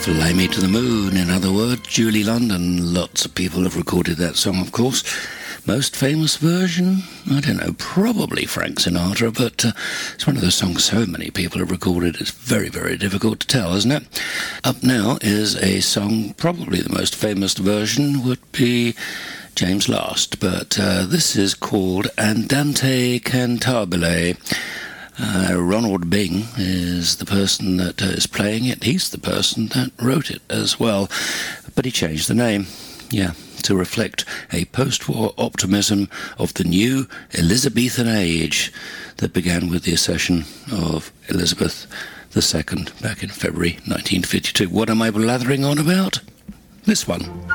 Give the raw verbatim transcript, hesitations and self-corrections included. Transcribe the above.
Fly Me to the Moon, in other words, Julie London. Lots of people have recorded that song, of course. Most famous version? I don't know, probably Frank Sinatra, but uh, it's one of those songs so many people have recorded, it's very, very difficult to tell, isn't it? Up now is a song, probably the most famous version would be James Last, but uh, this is called Andante Cantabile. Uh, Ronald Bing is the person that uh, is playing it. He's the person that wrote it as well, but he changed the name, yeah, to reflect a post-war optimism of the new Elizabethan age that began with the accession of Elizabeth the Second back in February nineteen fifty-two. What am I blathering on about? This one.